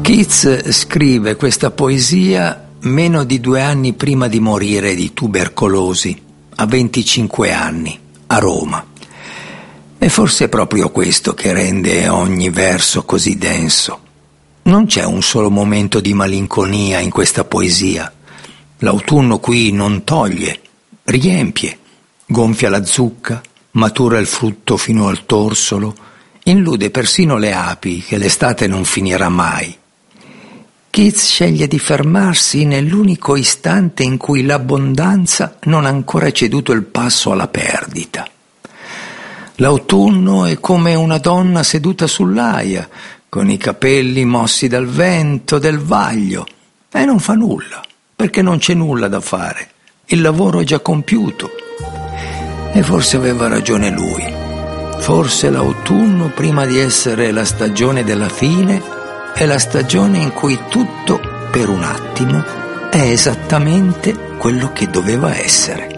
Keats scrive questa poesia meno di 2 anni prima di morire di tubercolosi, a 25 anni, a Roma. E forse è proprio questo che rende ogni verso così denso. Non c'è un solo momento di malinconia in questa poesia. L'autunno qui non toglie, riempie, gonfia la zucca, matura il frutto fino al torsolo, illude persino le api che l'estate non finirà mai. Keats sceglie di fermarsi nell'unico istante in cui l'abbondanza non ha ancora ceduto il passo alla perdita. L'autunno è come una donna seduta sull'aia, con i capelli mossi dal vento del vaglio, e non fa nulla, perché non c'è nulla da fare. Il lavoro è già compiuto. E forse aveva ragione lui. Forse l'autunno, prima di essere la stagione della fine, è la stagione in cui tutto, per un attimo, è esattamente quello che doveva essere.